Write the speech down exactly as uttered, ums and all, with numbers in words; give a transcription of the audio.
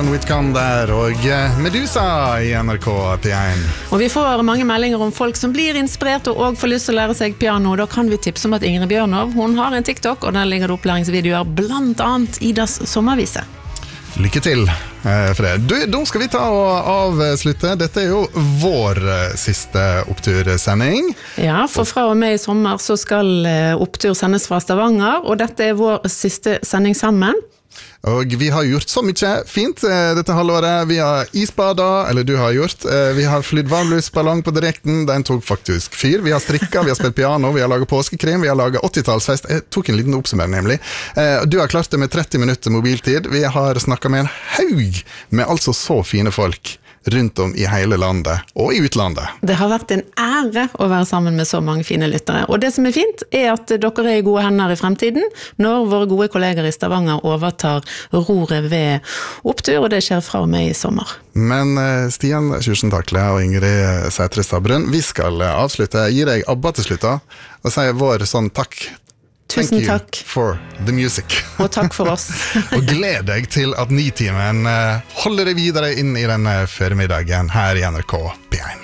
Seven Whitcomb der, og Medusa i N R K P én. Og vi får mange meldinger om folk som blir inspirert og også får lyst til å lære seg piano. Da kan vi tipse om at Ingrid Bjørnov, hun har en TikTok, og der ligger det opplæringsvideoer, blant annet Idas sommervise. Lykke til for det. Du, da skal vi ta og avslutte. Dette er jo vår siste opptursending. Ja, for fra og med i sommer så skal opptur sendes fra Stavanger, og dette er vår siste sending sammen. Og vi har gjort så mye fint dette halvåret. Vi har isbada, eller du har gjort. Vi har flytt varmluftsballong på direkten, den tok faktisk fyr. Vi har strikket, vi har spilt piano, vi har laget påskekrim, vi har laget åttitallsfest. Jeg tok en liten oppsummering nemlig. Du har klart det med tretti minutter mobiltid. Vi har snakket med en haug med altså så fine folk rundt om i hele landet og i utlandet. Det har vært en ære å være sammen med så mange fine lyttere. Og det som er fint er at dere er i gode hender i fremtiden, når våre gode kolleger i Stavanger overtar roret ved opptur, og det skjer fra og med i sommer. Men Stian Sjursen Takle og Ingrid Sætre Stabbrun, vi skal avslutte. Gi deg Abba til slutt da, og si vår sånn takk. Tusen Thank takk. you for the music. Og takk for oss. Og gled deg til at Nitimen holder deg videre inn i denne formiddagen her i N R K P én.